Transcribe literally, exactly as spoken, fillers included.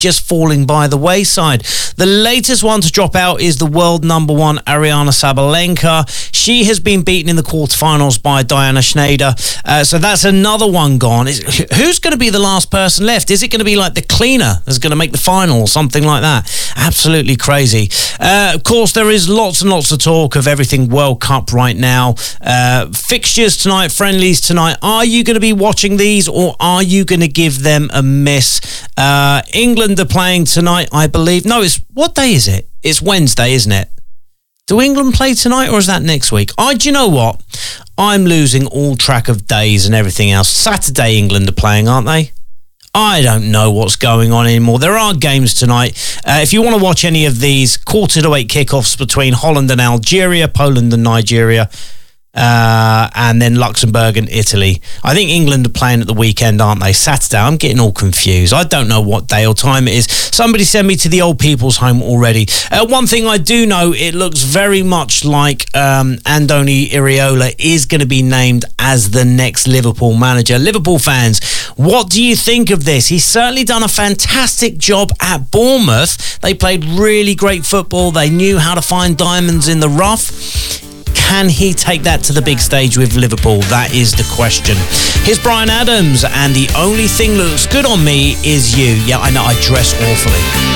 just falling by the wayside. The latest one to drop out is the world number one Ariana Sabalenka. She has been beaten in the quarterfinals by Diana Schneider. Uh, so that's another one gone. Is, who's going to be the last person left? Is it going to be like the cleaner that's going to make the final or something like that? Absolutely crazy. Uh, of course, there is lots and lots of talk of everything World Cup right now. Uh, fixtures tonight, friendlies tonight. Are you going to be watching these or are you going to give them a miss? Uh, England are playing tonight, I believe. No, it's what day is it? It's Wednesday, isn't it? Do England play tonight or is that next week? I, do you know what? I'm losing all track of days and everything else. Saturday England are playing, aren't they? I don't know what's going on anymore. There are games tonight. Uh, if you want to watch any of these quarter to eight kickoffs between Holland and Algeria, Poland and Nigeria, Uh, and then Luxembourg and Italy. I think England are playing at the weekend, aren't they? Saturday. I'm getting all confused. I don't know what day or time it is. Somebody send me to the old people's home already. Uh, one thing I do know, it looks very much like um, Andoni Iraola is going to be named as the next Liverpool manager. Liverpool fans, what do you think of this? He's certainly done a fantastic job at Bournemouth. They played really great football. They knew how to find diamonds in the rough. Can he take that to the big stage with Liverpool? That is the question. Here's Bryan Adams, and the only thing that looks good on me is you. Yeah, I know I dress awfully.